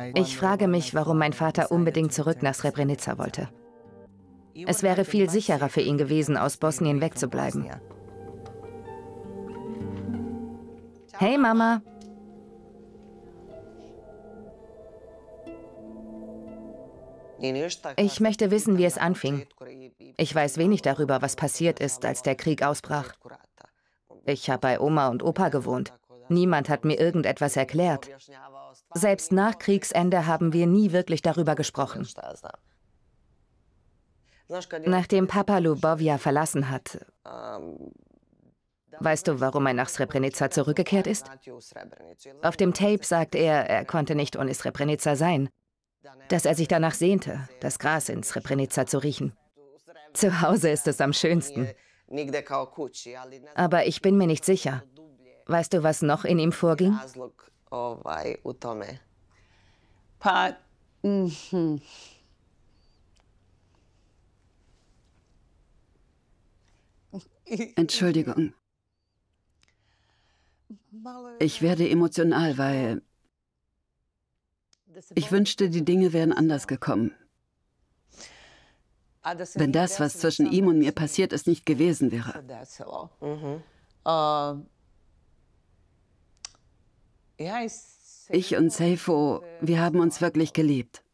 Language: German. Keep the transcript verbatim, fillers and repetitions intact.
Ich frage mich, warum mein Vater unbedingt zurück nach Srebrenica wollte. Es wäre viel sicherer für ihn gewesen, aus Bosnien wegzubleiben. Hey, Mama. Ich möchte wissen, wie es anfing. Ich weiß wenig darüber, was passiert ist, als der Krieg ausbrach. Ich habe bei Oma und Opa gewohnt. Niemand hat mir irgendetwas erklärt. Selbst nach Kriegsende haben wir nie wirklich darüber gesprochen. Nachdem Papa Lubovia verlassen hat, weißt du, warum er nach Srebrenica zurückgekehrt ist? Auf dem Tape sagt er, er konnte nicht ohne Srebrenica sein. Dass er sich danach sehnte, das Gras in Srebrenica zu riechen. Zu Hause ist es am schönsten. Aber ich bin mir nicht sicher. Weißt du, was noch in ihm vorging? Pa, mhm. Entschuldigung. Ich werde emotional, weil ich wünschte, die Dinge wären anders gekommen. Wenn das, was zwischen ihm und mir passiert ist, nicht gewesen wäre. Ich und Seyfo, wir haben uns wirklich geliebt.